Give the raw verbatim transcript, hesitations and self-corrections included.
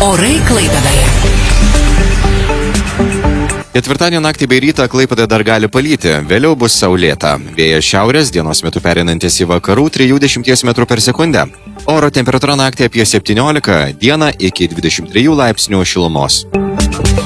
Orai Klaipėdoje. Ketvirtadienio naktį bei rytą Klaipėdoje dar gali palyti, vėliau bus saulėta. Vėjas šiaurės, dienos metu pereinantis į vakarų trijų dešimties metrų per sekundę. Oro temperatūra naktį apie septyniolika, dieną iki dvidešimt trijų laipsnių šilumos.